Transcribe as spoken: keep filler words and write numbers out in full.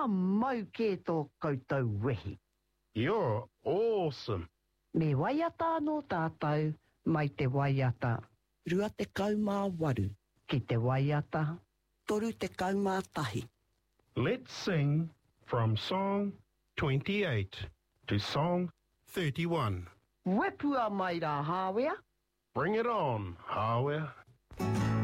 mau ke tō koutou wehi. You're awesome. Me waiata anō tātou mai te waiata. Rua te kaumā waru. Ki te waiata. Toru te kaumā tahi. Let's sing from Song twenty-eight to Song thirty-one. Wepua mai rā hāwea. Bring it on, Hāwea.